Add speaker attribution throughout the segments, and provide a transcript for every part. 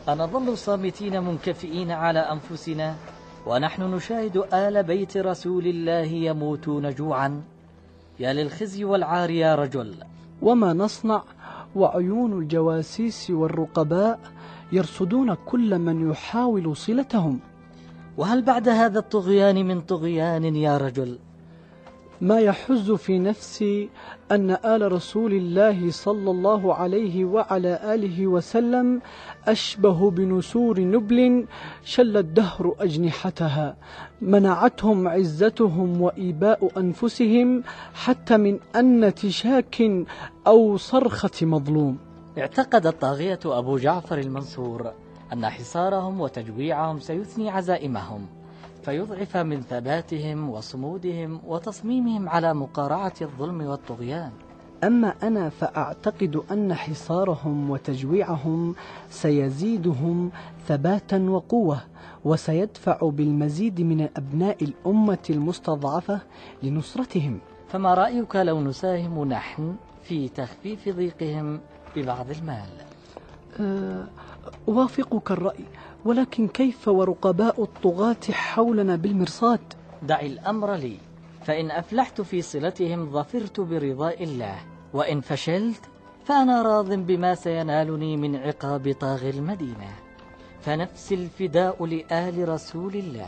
Speaker 1: أنظل صامتين منكفئين على أنفسنا ونحن نشاهد آل بيت رسول الله يموتون جوعا؟ يا للخزي والعار يا رجل.
Speaker 2: وما نصنع وعيون الجواسيس والرقباء يرصدون كل من يحاول صلتهم؟
Speaker 1: وهل بعد هذا الطغيان من طغيان يا رجل؟
Speaker 2: ما يحز في نفسي أن آل رسول الله صلى الله عليه وعلى آله وسلم أشبه بنسور نبل شل الدهر أجنحتها، منعتهم عزتهم وإيباء أنفسهم حتى من أنة شاك أو صرخة مظلوم.
Speaker 1: اعتقد الطاغية أبو جعفر المنصور أن حصارهم وتجويعهم سيثني عزائمهم، فيضعف من ثباتهم وصمودهم وتصميمهم على مقارعة الظلم والطغيان.
Speaker 2: أما أنا فأعتقد أن حصارهم وتجويعهم سيزيدهم ثباتا وقوة، وسيدفع بالمزيد من أبناء الأمة المستضعفة لنصرتهم.
Speaker 1: فما رأيك لو نساهم نحن في تخفيف ضيقهم ببعض المال؟
Speaker 2: أوافقك الرأي، ولكن كيف ورقباء الطغاة حولنا بالمرصاد؟
Speaker 1: دع الأمر لي، فإن أفلحت في صلتهم ظفرت برضاء الله، وإن فشلت فأنا راض بما سينالني من عقاب طاغي المدينة، فنفس الفداء لآل رسول الله.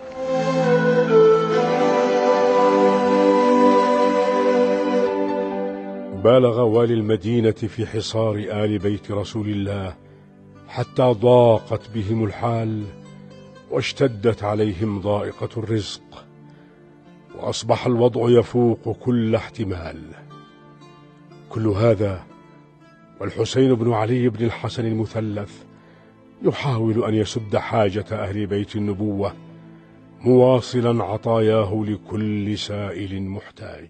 Speaker 3: بالغ والي المدينة في حصار آل بيت رسول الله حتى ضاقت بهم الحال واشتدت عليهم ضائقة الرزق، وأصبح الوضع يفوق كل احتمال. كل هذا والحسين بن علي بن الحسن المثلث يحاول أن يسد حاجة أهل بيت النبوة، مواصلا عطاياه لكل سائل محتاج.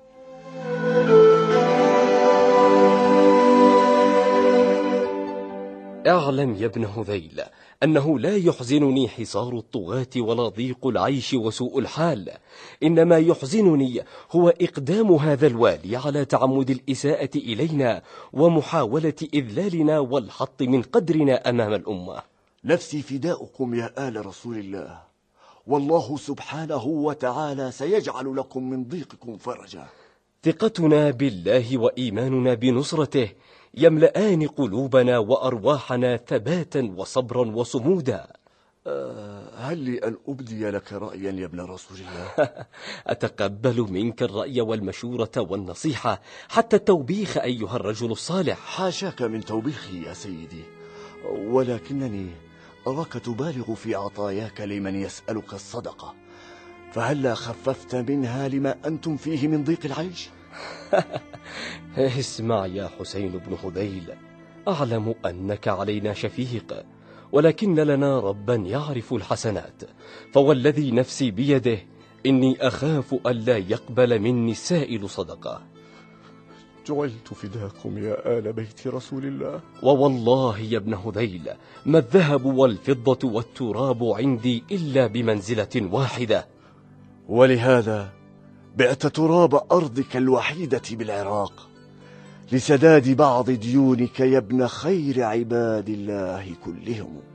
Speaker 4: اعلم يا ابن هذيل أنه لا يحزنني حصار الطغاة ولا ضيق العيش وسوء الحال، إنما يحزنني هو إقدام هذا الوالي على تعمد الإساءة إلينا ومحاولة إذلالنا والحط من قدرنا أمام الأمة.
Speaker 5: نفسي فداؤكم يا آل رسول الله، والله سبحانه وتعالى سيجعل لكم من ضيقكم فرجا.
Speaker 4: ثقتنا بالله وإيماننا بنصرته يملآن قلوبنا وأرواحنا ثباتا وصبرا وصمودا.
Speaker 5: هل لي أن أبدي لك رأيا يا ابن رسول الله؟
Speaker 4: أتقبل منك الرأي والمشورة والنصيحة، حتى التوبيخ أيها الرجل الصالح.
Speaker 5: حاشاك من توبيخي يا سيدي، ولكنني أراك تبالغ في عطاياك لمن يسألك الصدقة، فهلا خففت منها لما أنتم فيه من ضيق العيش؟
Speaker 4: اسمع يا حسين بن هذيل، أعلم أنك علينا شفيق، ولكن لنا ربا يعرف الحسنات، فوالذي نفسي بيده إني أخاف ألا يقبل مني السائل صدقة.
Speaker 5: جعلت فداكم يا آل بيت رسول الله.
Speaker 4: ووالله يا ابن هذيل ما الذهب والفضة والتراب عندي إلا بمنزلة واحدة.
Speaker 5: ولهذا بعت تراب أرضك الوحيدة بالعراق لسداد بعض ديونك يا ابن خير عباد الله كلهم.